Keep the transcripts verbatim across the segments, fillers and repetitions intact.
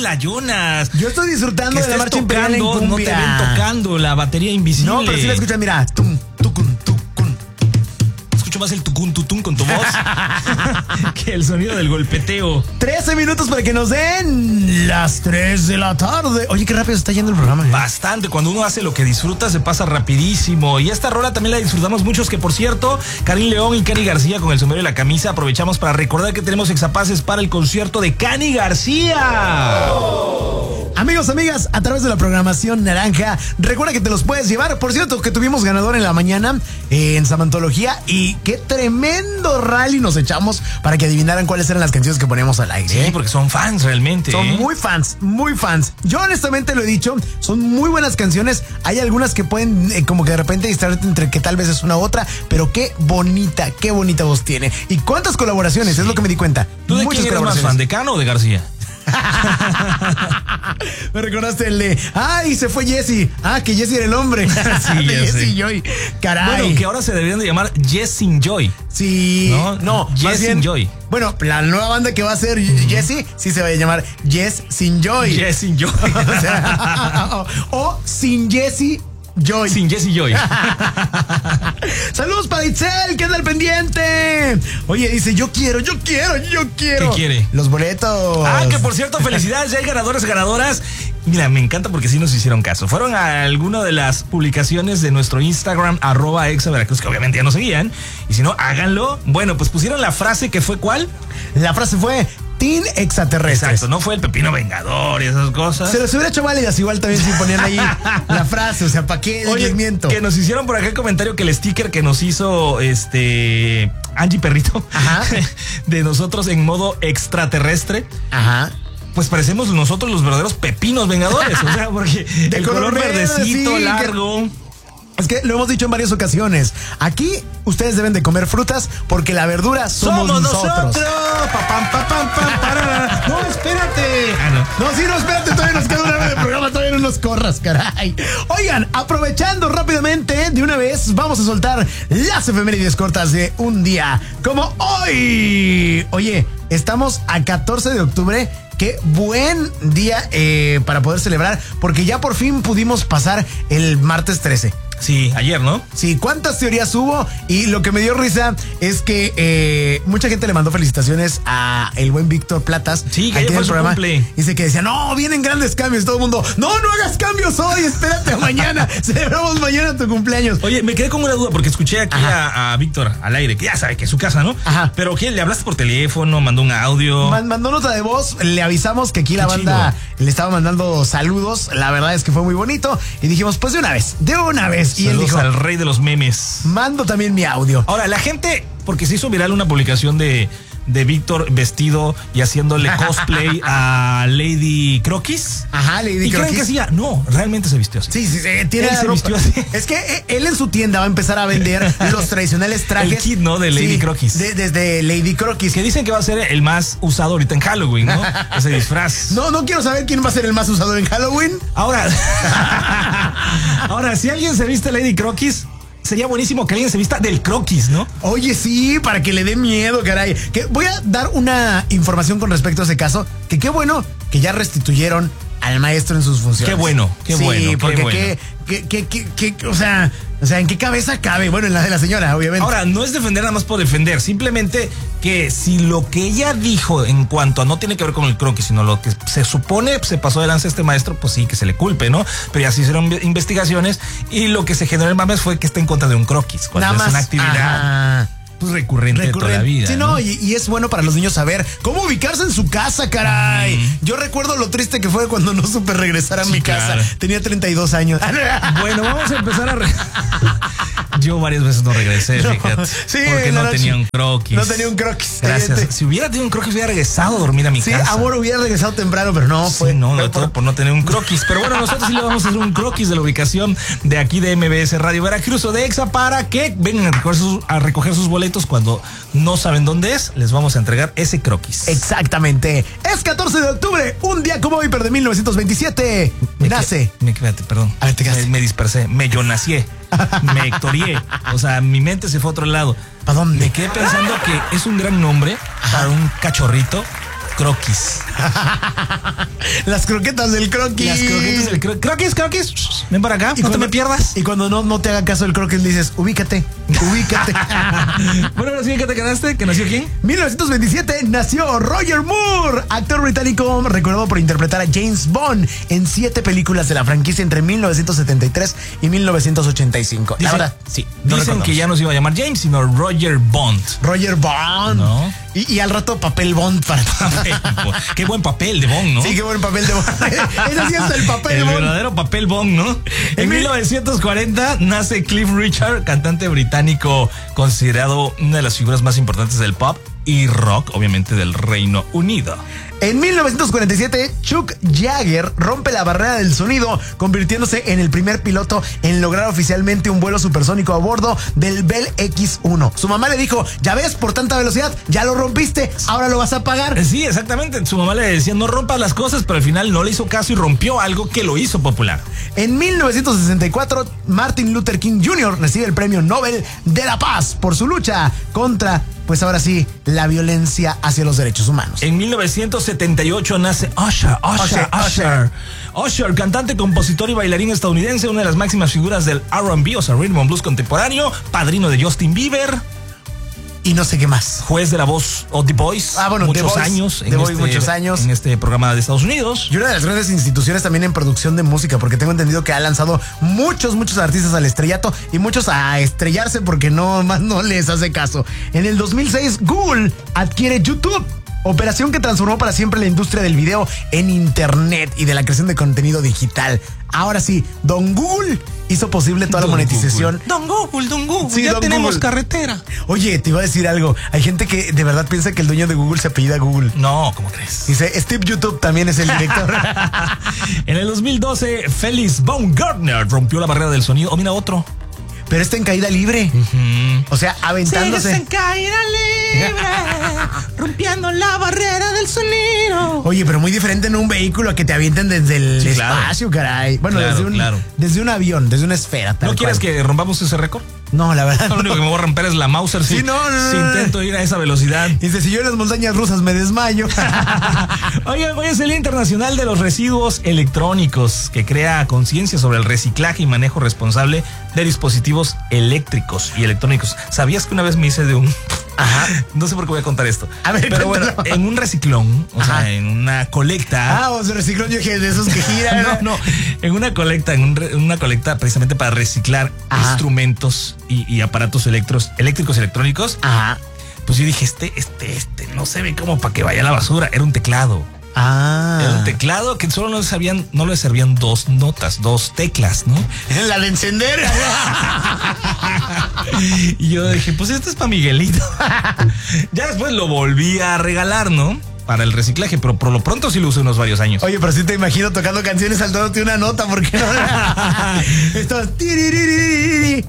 nada, Jonas. Yo estoy disfrutando que de la marcha imperial en cumbia. No te ven tocando la batería invisible. No, pero sí la escuchan, mira. Tum, tucun, tucun. Escucho más el tucun, tutun con tu voz que el sonido del golpeteo. trece minutos para que nos den las tres de la tarde. Oye, qué rápido se está yendo el programa, ¿eh? Bastante. Cuando uno hace lo que disfruta, se pasa rapidísimo. Y esta rola también la disfrutamos muchos, que por cierto, Karim León y Cani García con el sombrero y la camisa. Aprovechamos para recordar que tenemos exapases para el concierto de Cani García. Oh. Amigos, amigas, a través de la programación naranja, recuerda que te los puedes llevar. Por cierto, que tuvimos ganador en la mañana eh, en Samantología, y qué tremendo rally nos echamos para que adivinaran cuáles eran las canciones que ponemos al aire. Sí, ¿eh? porque son fans realmente. Son ¿eh? muy fans, muy fans. Yo honestamente lo he dicho, son muy buenas canciones. Hay algunas que pueden eh, como que de repente distraerte entre que tal vez es una u otra, pero qué bonita, qué bonita voz tiene. ¿Y cuántas colaboraciones? Sí. Es lo que me di cuenta. ¿Tú de quién eres más fan, de Cano o de García? Me recordaste el de ay, se fue Jesse. Ah, que Jesse era el hombre. Sí, de Jesse sí. Joy. Caray. Bueno, que ahora se deberían de llamar Jess in Joy. Sí. No, no Jess in Joy. Bueno, la nueva banda que va a ser uh-huh. Jesse, sí se va a llamar Jess sin Joy. Jess sin Joy. O sea, o, o sin Jesse Joy. Sin Jesse Joy. Saludos para Itzel, que anda al pendiente. Oye, dice, yo quiero, yo quiero, yo quiero. ¿Qué quiere? Los boletos. Ah, que por cierto, felicidades, ya hay ganadores, ganadoras. Mira, me encanta porque sí nos hicieron caso. Fueron a alguna de las publicaciones de nuestro Instagram, arroba Exa Veracruz, que obviamente ya nos seguían. Y si no, háganlo. Bueno, pues pusieron la frase que fue, ¿cuál? La frase fue Teen Extraterrestres. Exacto, no fue el pepino vengador y esas cosas. Se los hubiera hecho válidas igual también si ponían ahí la frase, o sea, ¿para qué el desmiento? Que nos hicieron por acá el comentario que el sticker que nos hizo este Angie Perrito, ajá, de nosotros en modo extraterrestre. Ajá. Pues parecemos nosotros los verdaderos pepinos vengadores, o sea, porque de el color, color verde, verdecito, sí, largo. Que... Es que lo hemos dicho en varias ocasiones. Aquí ustedes deben de comer frutas porque la verdura somos, somos nosotros. nosotros. Pa, pam, pa, pam, pam, para. No, espérate. Ah, no. no, sí, no, espérate. Todavía nos queda una hora de programa. Todavía no nos corras, caray. Oigan, aprovechando rápidamente, de una vez, vamos a soltar las efemérides cortas de un día como hoy. Oye, estamos a catorce de octubre. Qué buen día eh, para poder celebrar, porque ya por fin pudimos pasar el martes trece. Sí, ayer, ¿no? Sí, cuántas teorías hubo, y lo que me dio risa es que eh, mucha gente le mandó felicitaciones a el buen Víctor Platas. Sí, que ayer fue su cumple. Dice que decía, no, vienen grandes cambios, todo el mundo, no, no hagas cambios hoy, espérate a mañana, celebramos mañana tu cumpleaños. Oye, me quedé con una duda porque escuché aquí a, a Víctor al aire, que ya sabe que es su casa, ¿no? Ajá. Pero ¿qué? ¿Le hablaste por teléfono? ¿Mandó un audio? Man, mandó nota de voz, le avisamos que aquí Qué la banda chido. le estaba mandando saludos, la verdad es que fue muy bonito, y dijimos, pues de una vez, de una vez. Y Saludos él dijo, al rey de los memes. Mando también mi audio. Ahora, la gente, porque se hizo viral una publicación de, de Víctor vestido y haciéndole cosplay a Lady Croquis. Ajá, Lady ¿Y Croquis. creen que hacía? No, realmente se vistió así. Sí, sí, sí, tiene Él la se ropa. vistió así. Es que eh, él en su tienda va a empezar a vender los tradicionales trajes. El kit, ¿no? De Lady sí, Croquis. de- Desde Lady Croquis. Que dicen que va a ser el más usado ahorita en Halloween, ¿no? Ese disfraz. No, no quiero saber quién va a ser el más usado en Halloween. Ahora, ahora, si alguien se viste Lady Croquis, sería buenísimo que alguien se vista del Croquis, ¿no? Oye, sí, para que le dé miedo, caray. Que voy a dar una información con respecto a ese caso, que qué bueno que ya restituyeron al maestro en sus funciones. Qué bueno, qué sí, bueno, qué porque bueno. qué, qué, qué, qué, qué, o sea, o sea, ¿en qué cabeza cabe? Bueno, en la de la señora, obviamente. Ahora, no es defender nada más por defender, simplemente que si lo que ella dijo en cuanto a no tiene que ver con el croquis, sino lo que se supone se pasó de lanza este maestro, pues sí, que se le culpe, ¿no? Pero ya se hicieron investigaciones y lo que se generó el mames fue que está en contra de un croquis, cuando nada es más una actividad ajá. pues, recurrente, de toda la vida. Sí, no, ¿no? Y, y es bueno para los niños saber cómo ubicarse en su casa, caray. Mm. Yo recuerdo lo triste que fue cuando no supe regresar a Sí, mi claro. casa. Tenía treinta y dos años. Bueno, vamos a empezar a... Re... Yo varias veces no regresé, No, fíjate. sí, porque no noche. tenía un croquis. No tenía un croquis. Gracias. Cállate. Si hubiera tenido un croquis, hubiera regresado a dormir a mi Sí, casa. amor, hubiera regresado temprano, pero no, Sí, fue. no, fue no, todo por... por no tener un croquis. Pero bueno, nosotros sí le vamos a hacer un croquis de la ubicación de aquí de M B S Radio Veracruz o de Exa para que vengan a recoger, sus, a recoger sus boletos cuando no saben dónde es. Les vamos a entregar ese croquis. Exactamente. Es catorce de octubre, un día como hoy, pero de mil novecientos veintisiete. Me nace. Que, me quedaste, perdón. A ver, te quedaste. me, me dispersé, me yonacié, me hectorié. O sea, mi mente se fue a otro lado. ¿Para dónde? Me quedé pensando que es un gran nombre para un cachorrito croquis. Las croquetas del croquis. Las croquetas del croquis. Croquis, croquis. Ven para acá, no cuando, te me pierdas. Y cuando no, no te haga caso el croquis, le dices, ubícate, ubícate. Bueno, ahora sí, ¿qué te quedaste? ¿Que nació quién? mil novecientos veintisiete nació Roger Moore, actor británico recordado por interpretar a James Bond en siete películas de la franquicia entre mil novecientos setenta y tres y mil novecientos ochenta y cinco. Dicen, la verdad, sí. No dicen que ya no se iba a llamar James, sino Roger Bond. Roger Bond. ¿No? Y, y al rato papel Bond para Qué buen papel de Bond, ¿no? Sí, qué buen papel de Bond. Ese sí es el papel el Bond. El verdadero papel Bond, ¿no? En mil novecientos cuarenta nace Cliff Richard, cantante británico considerado una de las figuras más importantes del pop y rock, obviamente, del Reino Unido. En mil novecientos cuarenta y siete, Chuck Jagger rompe la barrera del sonido, convirtiéndose en el primer piloto en lograr oficialmente un vuelo supersónico a bordo del Bell X uno. Su mamá le dijo, ya ves, por tanta velocidad, ya lo rompiste, ahora lo vas a pagar. Sí, exactamente. Su mamá le decía, no rompas las cosas, pero al final no le hizo caso y rompió algo que lo hizo popular. En mil novecientos sesenta y cuatro, Martin Luther King junior recibe el Premio Nobel de la Paz por su lucha contra, pues ahora sí, la violencia hacia los derechos humanos. En mil novecientos setenta y ocho nace Usher, Usher, Usher, Usher. Usher, cantante, compositor y bailarín estadounidense, una de las máximas figuras del R and B, o sea, Rhythm and Blues contemporáneo, padrino de Justin Bieber. Y no sé qué más. Juez de la voz o The Voice. Ah, bueno, muchos The Voice, años. The Voice, muchos años. En este programa de Estados Unidos. Y una de las grandes instituciones también en producción de música, porque tengo entendido que ha lanzado muchos, muchos artistas al estrellato y muchos a estrellarse porque no más no les hace caso. En el dos mil seis, Google adquiere YouTube. Operación que transformó para siempre la industria del video en internet y de la creación de contenido digital. Ahora sí, Don Google hizo posible toda Don la monetización. Google. Don Google, Don Google, sí, ya Don tenemos Google. carretera. Oye, te iba a decir algo. Hay gente que de verdad piensa que el dueño de Google se apellida Google. No, ¿cómo crees? Dice, Steve YouTube también es el director. En el dos mil doce, Felix Baumgartner rompió la barrera del sonido. Oh, mira otro. Pero está en caída libre. Uh-huh. O sea, aventándose. Sigues en caída libre, rompiendo la barrera del sonido. Oye, pero muy diferente en un vehículo a que te avienten desde el sí, espacio, claro. caray. Bueno, claro, desde, un, claro. desde un avión, desde una esfera. Tal ¿No quieres cual. que rompamos ese récord? No, la verdad. Lo único no. que me voy a romper es la Mauser. Sí, si, no, no, si no, intento ir a esa velocidad. Dice, si yo en las montañas rusas me desmayo. Oye, hoy es el Día Internacional de los Residuos Electrónicos, que crea conciencia sobre el reciclaje y manejo responsable de dispositivos eléctricos y electrónicos. ¿Sabías que una vez me hice de un... Ajá. No sé por qué voy a contar esto. A ver, pero bueno, en un reciclón, o Ajá. sea, en una colecta. Ah, o sea, reciclón, yo dije de esos que giran. no, no, en una colecta, en, un, en una colecta precisamente para reciclar Ajá. instrumentos y, y aparatos electros, eléctricos electrónicos. Ajá. Pues yo dije, este, este, este, no se ve como para que vaya a la basura. Era un teclado. Ah. Era un teclado que solo no sabían, no le servían dos notas, dos teclas, ¿no? La de encender. Y yo dije, pues esto es para Miguelito. Ya después lo volví a regalar, ¿no? Para el reciclaje, pero por lo pronto sí lo usé unos varios años. Oye, pero sí te imagino tocando canciones saltándote una nota, porque no. Esto es tiririri.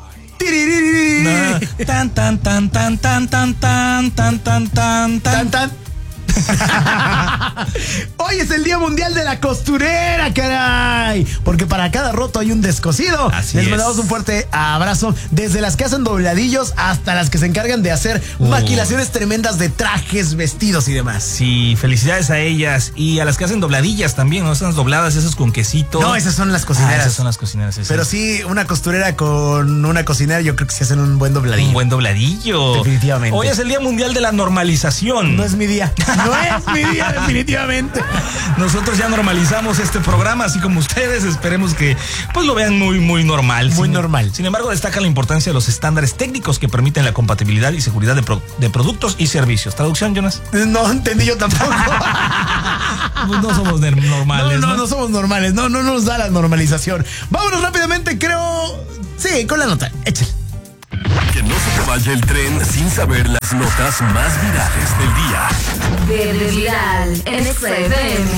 No. Tan tan tan tan tan tan tan tan tan tan tan tan. Hoy es el Día Mundial de la Costurera, caray. Porque para cada roto hay un descosido. Así Les es. mandamos un fuerte abrazo. Desde las que hacen dobladillos hasta las que se encargan de hacer uh. maquilaciones tremendas de trajes, vestidos y demás. Sí, felicidades a ellas. Y a las que hacen dobladillas también, ¿no? Esas dobladas, esas con quesito. No, esas son las cocineras. Ah, esas son las cocineras. Sí. Pero sí, una costurera con una cocinera, yo creo que sí hacen un buen dobladillo. Un buen dobladillo. Definitivamente. Hoy es el Día Mundial de la Normalización. No es mi día. No es mi día, definitivamente. Nosotros ya normalizamos este programa, así como ustedes. Esperemos que pues lo vean muy, muy normal. Muy sin, normal. Sin embargo, destaca la importancia de los estándares técnicos que permiten la compatibilidad y seguridad de, pro, de productos y servicios. ¿Traducción, Jonas? No entendí yo tampoco. Pues no somos normales. No, no, no, no, no somos normales. No, no nos da la normalización. Vámonos rápidamente, creo. Sí, con la nota. Échale. Que no se te vaya el tren sin saber las notas más virales del día. Verde Viral en X F M.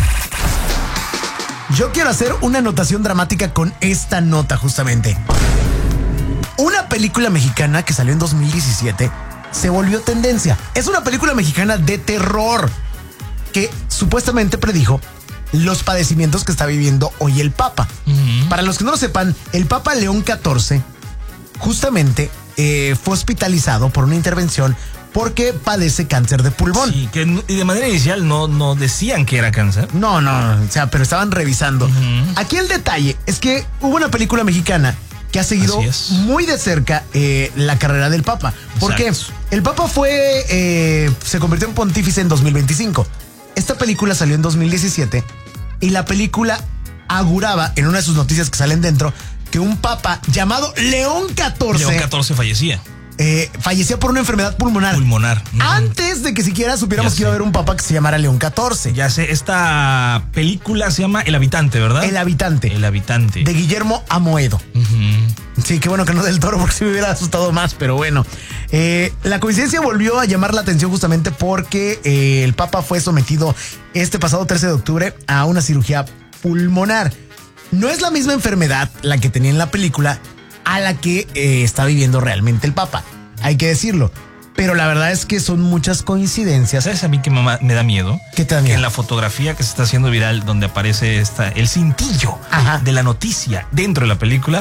Yo quiero hacer una anotación dramática con esta nota justamente. Una película mexicana que salió en dos mil diecisiete se volvió tendencia. Es una película mexicana de terror que supuestamente predijo los padecimientos que está viviendo hoy el Papa. Uh-huh. Para los que no lo sepan, el Papa León catorce justamente eh, fue hospitalizado por una intervención porque padece cáncer de pulmón. Sí, que y de manera inicial no, no decían que era cáncer. No, no, o sea, pero estaban revisando. Uh-huh. Aquí el detalle es que hubo una película mexicana que ha seguido muy de cerca eh, la carrera del Papa. Porque Exacto. el Papa fue, eh, se convirtió en pontífice en dos mil veinticinco. Esta película salió en dos mil diecisiete y la película auguraba en una de sus noticias que salen dentro que un Papa llamado León catorce. León catorce fallecía. Eh, fallecía por una enfermedad pulmonar. Pulmonar. Uh-huh. Antes de que siquiera supiéramos que iba a haber un papa que se llamara León catorce. Ya sé, esta película se llama El Habitante, ¿verdad? El Habitante. El Habitante. De Guillermo Amoedo. Uh-huh. Sí, qué bueno que no del Toro porque se me hubiera asustado más, pero bueno. Eh, la coincidencia volvió a llamar la atención justamente porque eh, el papa fue sometido este pasado trece de octubre a una cirugía pulmonar. No es la misma enfermedad la que tenía en la película a la que eh, está viviendo realmente el Papa. Hay que decirlo. Pero la verdad es que son muchas coincidencias. ¿Sabes a mí que mamá me da miedo? ¿Qué te da miedo? Que en la fotografía que se está haciendo viral, donde aparece esta, el cintillo Ajá. de la noticia dentro de la película,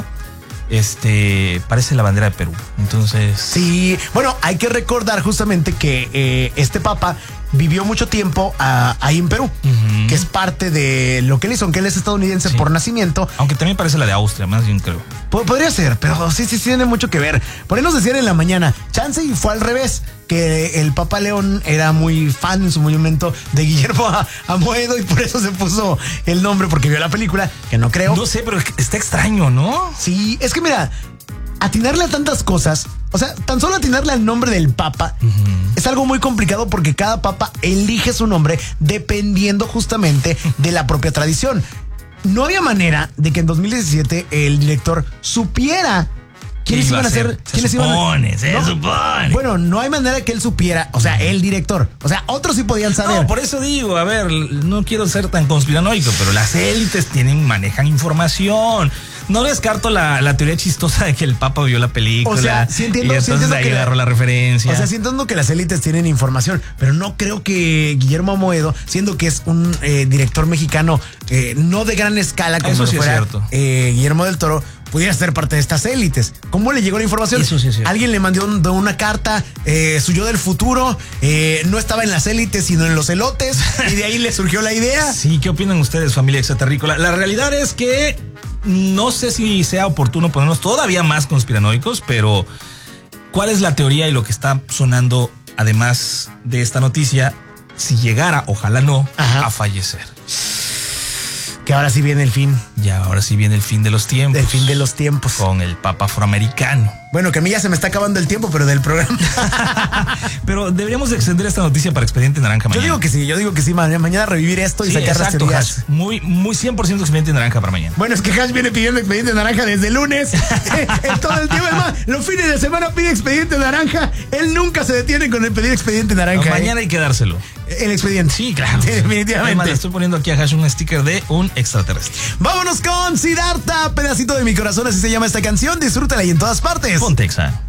este parece la bandera de Perú. Entonces. Sí, bueno, hay que recordar justamente que eh, este Papa vivió mucho tiempo uh, ahí en Perú, uh-huh. que es parte de lo que él hizo, aunque él es estadounidense sí. por nacimiento. Aunque también parece la de Austria, más bien creo. P- podría ser, pero sí, sí, sí tiene mucho que ver. Por ahí nos decían en la mañana, chance y fue al revés, que el Papa León era muy fan en su momento de Guillermo Amoedo y por eso se puso el nombre, porque vio la película, que no creo. No sé, pero está extraño, ¿no? Sí, es que mira, atinarle a tantas cosas, o sea, tan solo atinarle al nombre del Papa uh-huh. es algo muy complicado porque cada Papa elige su nombre dependiendo justamente de la propia tradición. No había manera de que en dos mil diecisiete el director supiera quiénes iban a ser. Se quiénes supone, iban a... se ¿no? supone. Bueno, no hay manera que él supiera, o sea, el director. O sea, otros sí podían saber. No, por eso digo, a ver, no quiero ser tan conspiranoico, pero las élites tienen, manejan información. No descarto la, la teoría chistosa de que el Papa vio la película. O sea, sí entiendo, y entonces sí ahí que agarró la, la referencia. O sea, sí entiendo que las élites tienen información, pero no creo que Guillermo Amoedo, siendo que es un eh, director mexicano eh, no de gran escala como Eso si sí fuera es cierto. Eh, Guillermo del Toro, pudiera ser parte de estas élites. ¿Cómo le llegó la información? Eso sí es cierto. Alguien le mandó un, una carta, eh, su yo del futuro, eh, no estaba en las élites, sino en los elotes, y de ahí le surgió la idea. Sí, ¿qué opinan ustedes, familia extraterrícola? La realidad es que no sé si sea oportuno ponernos todavía más conspiranoicos, pero ¿cuál es la teoría y lo que está sonando, además de esta noticia, si llegara, ojalá no, Ajá. a fallecer? Que ahora sí viene el fin. Ya, ahora sí viene el fin de los tiempos. El fin de los tiempos. Con el Papa afroamericano. Bueno, que a mí ya se me está acabando el tiempo, pero del programa. Pero deberíamos extender esta noticia para Expediente Naranja mañana. Yo digo que sí, yo digo que sí, mañana, mañana revivir esto y sí, sacar exacto, las teorías. Hash. Muy, muy cien por ciento Expediente Naranja para mañana. Bueno, es que Hash viene pidiendo Expediente Naranja desde el lunes. En todo el tiempo, además, los fines de semana pide Expediente Naranja. Él nunca se detiene con el pedir Expediente Naranja. No, mañana ¿eh? hay que dárselo. El expediente. Sí, claro. Sí, definitivamente. Además, le estoy poniendo aquí a Hash un sticker de un extraterrestre. Vámonos con Siddhartha, pedacito de mi corazón, así se llama esta canción. Disfrútala y en todas partes. Pontexa.